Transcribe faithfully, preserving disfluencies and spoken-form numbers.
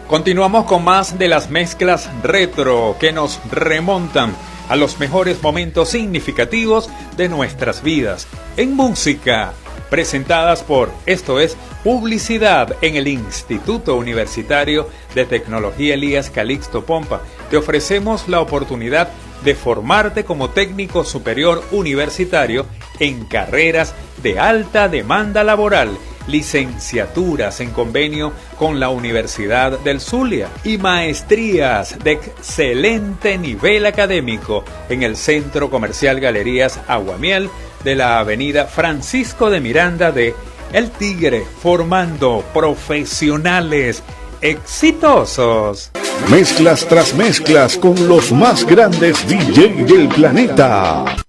Continuamos con más de las mezclas retro que nos remontan a los mejores momentos significativos de nuestras vidas en música, presentadas por, esto es, Publicidad en el Instituto Universitario de Tecnología Elías Calixto Pompa. Te ofrecemos la oportunidad de formarte como técnico superior universitario en carreras de alta demanda laboral, licenciaturas en convenio con la Universidad del Zulia y maestrías de excelente nivel académico en el Centro Comercial Galerías Aguamiel de la avenida Francisco de Miranda de El Tigre, formando profesionales exitosos. Mezclas tras mezclas con los más grandes D J del planeta.